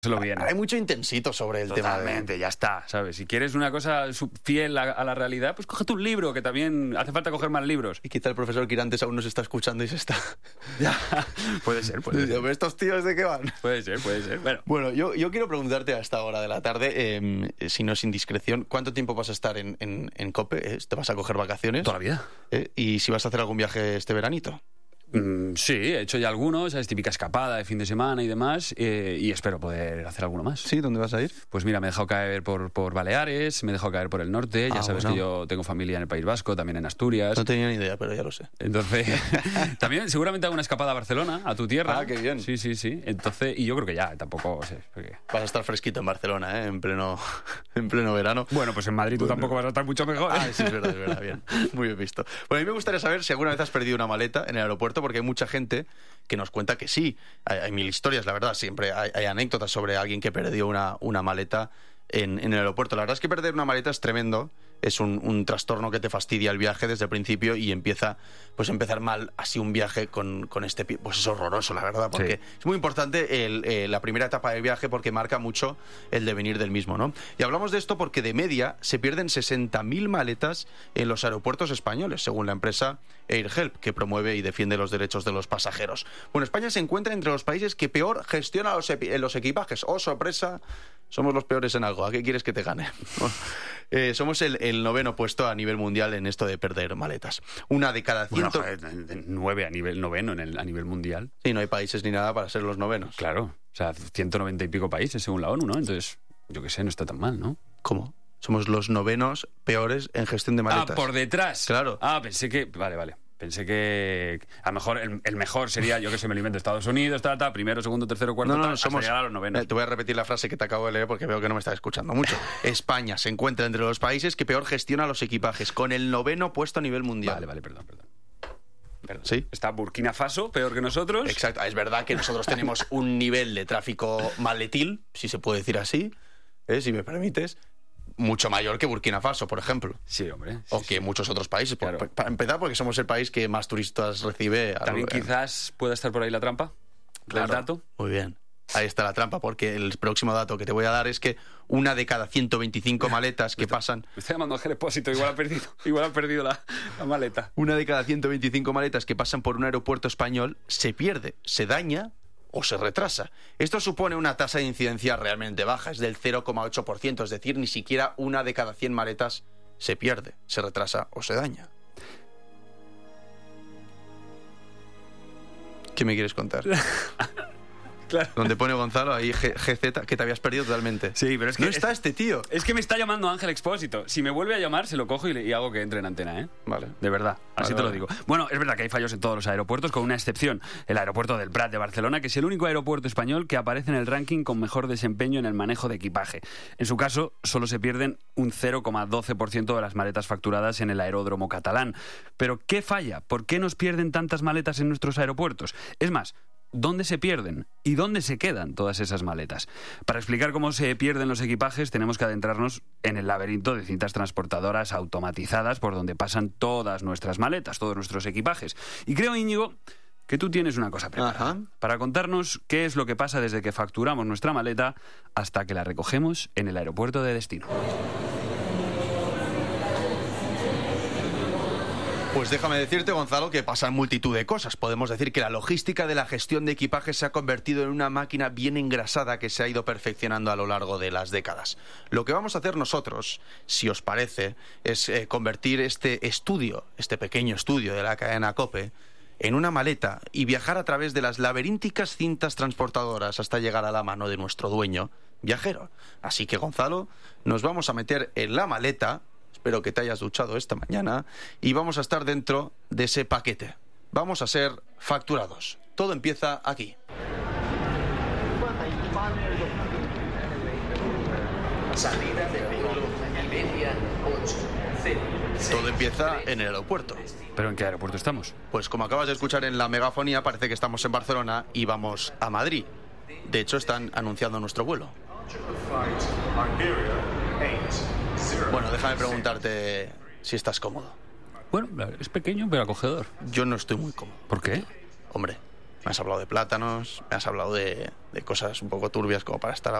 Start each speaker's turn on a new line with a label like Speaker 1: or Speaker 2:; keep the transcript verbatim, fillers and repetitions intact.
Speaker 1: lo viene.
Speaker 2: Hay mucho intensito sobre el
Speaker 1: Totalmente,
Speaker 2: tema de...
Speaker 1: ya está, ¿sabes? Si quieres una cosa fiel a, a la realidad, pues cógete un libro, que también hace falta coger más libros.
Speaker 2: Y quizá el profesor Quirantes aún nos está escuchando y se está...
Speaker 1: Ya, puede ser, puede ser.
Speaker 2: ¿Estos tíos de qué van?
Speaker 1: Puede ser, puede ser. Bueno,
Speaker 2: bueno yo, yo quiero preguntarte a esta hora de la tarde, eh, si no es indiscreción, ¿cuánto tiempo vas a estar en, en, en COPE? ¿Eh? ¿Te vas a coger vacaciones?
Speaker 1: Toda la vida.
Speaker 2: ¿Eh? ¿Y si vas a hacer algún viaje este veranito?
Speaker 1: Mm, sí, he hecho ya algunos, es típica escapada de fin de semana y demás, eh, y espero poder hacer alguno más.
Speaker 2: ¿Sí? ¿Dónde vas a ir?
Speaker 1: Pues mira, me he dejado caer por, por Baleares, me he dejado caer por el norte, ya
Speaker 2: Ah,
Speaker 1: sabes
Speaker 2: bueno.
Speaker 1: que yo tengo familia en el País Vasco, también en Asturias.
Speaker 2: No tenía ni idea, pero ya lo sé.
Speaker 1: Entonces, también seguramente hago una escapada a Barcelona, a tu tierra.
Speaker 2: Ah, qué bien.
Speaker 1: Sí, sí, sí. Entonces, y yo creo que ya, tampoco sé. Porque...
Speaker 2: Vas a estar fresquito en Barcelona, ¿eh? En pleno, en pleno verano.
Speaker 1: Bueno, pues en Madrid tú
Speaker 2: Bueno.
Speaker 1: tampoco vas a estar mucho mejor. ¿eh?
Speaker 2: Ah, sí, es verdad, es verdad, bien. Muy bien visto. Bueno, a mí me gustaría saber si alguna vez has perdido una maleta en el aeropuerto, porque hay mucha gente que nos cuenta que sí. Hay, hay mil historias, la verdad, siempre hay, hay anécdotas sobre alguien que perdió una, una maleta en, en el aeropuerto. La verdad es que perder una maleta es tremendo. Es un, un trastorno que te fastidia el viaje desde el principio y empieza, pues empezar mal así un viaje con, con este... Pues es horroroso, la verdad, porque
Speaker 1: Sí.
Speaker 2: es muy importante el, eh, la primera etapa del viaje porque marca mucho el devenir del mismo, ¿no? Y hablamos de esto porque de media se pierden sesenta mil maletas en los aeropuertos españoles, según la empresa AirHelp, que promueve y defiende los derechos de los pasajeros. Bueno, España se encuentra entre los países que peor gestiona los, epi- los equipajes. ¡Oh, sorpresa! Somos los peores en algo. ¿A qué quieres que te gane? eh, somos el, el noveno puesto a nivel mundial en esto de perder maletas. Una de cada
Speaker 1: Bueno,
Speaker 2: ciento...
Speaker 1: joder, nueve a nivel noveno en el, a nivel mundial.
Speaker 2: Sí, no hay países ni nada para ser los novenos.
Speaker 1: Claro, o sea, ciento noventa y pico países según la ONU, ¿no? Entonces, yo qué sé, no está tan mal, ¿no?
Speaker 2: ¿Cómo? Somos los novenos peores en gestión de maletas.
Speaker 1: Ah, por detrás.
Speaker 2: Claro.
Speaker 1: Ah, pensé que... Vale, vale. Pensé que a lo mejor el, el mejor sería, yo que sé, me lo invento, Estados Unidos, tal, tal, primero, segundo, tercero, cuarto,
Speaker 2: No, no,
Speaker 1: tal,
Speaker 2: no,
Speaker 1: hasta
Speaker 2: somos...
Speaker 1: llegar a los novenos.
Speaker 2: Eh, te voy a repetir la frase que te acabo de leer porque veo que no me estás escuchando mucho. España se encuentra entre los países que peor gestiona los equipajes, con el noveno puesto a nivel mundial.
Speaker 1: Vale, vale, perdón, perdón. Perdón.
Speaker 2: ¿Sí?
Speaker 1: Está Burkina Faso, peor que nosotros.
Speaker 2: Exacto, es verdad que nosotros tenemos un nivel de tráfico maletil, si se puede decir así, ¿eh? Si me permites, mucho mayor que Burkina Faso, por ejemplo.
Speaker 1: Sí, hombre. Sí,
Speaker 2: O
Speaker 1: sí.
Speaker 2: que muchos otros países. Por-
Speaker 1: Claro.
Speaker 2: Para empezar, porque somos el país que más turistas recibe. a
Speaker 1: También
Speaker 2: lo- en-
Speaker 1: quizás pueda estar por ahí la trampa.
Speaker 2: Claro.
Speaker 1: El dato.
Speaker 2: Muy bien. Ahí está la trampa, porque el próximo dato que te voy a dar es que una de cada ciento veinticinco maletas que pasan...
Speaker 1: Me está llamando Ángel Expósito, igual ha perdido, igual ha perdido la, la maleta.
Speaker 2: Una de cada ciento veinticinco maletas que pasan por un aeropuerto español se pierde, se daña o se retrasa. Esto supone una tasa de incidencia realmente baja, es del cero coma ocho por ciento, es decir, ni siquiera una de cada cien maletas se pierde, se retrasa o se daña. ¿Qué me quieres contar?
Speaker 1: Claro.
Speaker 2: Donde pone Gonzalo, ahí G- GZ, que te habías perdido totalmente.
Speaker 1: Sí, pero es que
Speaker 2: No
Speaker 1: es-
Speaker 2: está este tío.
Speaker 1: Es que me está llamando Ángel Expósito. Si me vuelve a llamar, se lo cojo y, le- y hago que entre en antena, ¿eh?
Speaker 2: Vale.
Speaker 1: De verdad, así
Speaker 2: Vale,
Speaker 1: te lo
Speaker 2: vale.
Speaker 1: digo. Bueno, es verdad que hay fallos en todos los aeropuertos, con una excepción. El aeropuerto del Prat de Barcelona, que es el único aeropuerto español que aparece en el ranking con mejor desempeño en el manejo de equipaje. En su caso, solo se pierden un cero coma doce por ciento de las maletas facturadas en el aeródromo catalán. Pero, ¿qué falla? ¿Por qué nos pierden tantas maletas en nuestros aeropuertos? Es más, ¿dónde se pierden? ¿Y dónde se quedan todas esas maletas? Para explicar cómo se pierden los equipajes tenemos que adentrarnos en el laberinto de cintas transportadoras automatizadas por donde pasan todas nuestras maletas, todos nuestros equipajes. Y creo, Íñigo, que tú tienes una cosa preparada
Speaker 2: Ajá.
Speaker 1: para contarnos qué es lo que pasa desde que facturamos nuestra maleta hasta que la recogemos en el aeropuerto de destino.
Speaker 2: Pues déjame decirte, Gonzalo, que pasan multitud de cosas. Podemos decir que la logística de la gestión de equipajes se ha convertido en una máquina bien engrasada que se ha ido perfeccionando a lo largo de las décadas. Lo que vamos a hacer nosotros, si os parece, es eh, convertir este estudio, este pequeño estudio de la cadena COPE, en una maleta y viajar a través de las laberínticas cintas transportadoras hasta llegar a la mano de nuestro dueño viajero. Así que, Gonzalo, nos vamos a meter en la maleta. Espero que te hayas duchado esta mañana y vamos a estar dentro de ese paquete. Vamos a ser facturados. Todo empieza aquí.
Speaker 3: Salida de vuelo Iberia ocho cero.
Speaker 2: Todo empieza en el aeropuerto.
Speaker 1: ¿Pero en qué aeropuerto estamos?
Speaker 2: Pues como acabas de escuchar en la megafonía, parece que estamos en Barcelona y vamos a Madrid. De hecho, están anunciando nuestro vuelo. Bueno, déjame preguntarte si estás cómodo.
Speaker 1: Bueno, es pequeño pero acogedor.
Speaker 2: Yo no estoy muy cómodo.
Speaker 1: ¿Por qué?
Speaker 2: Hombre, Me has hablado de plátanos, me has hablado de, de cosas un poco turbias como para estar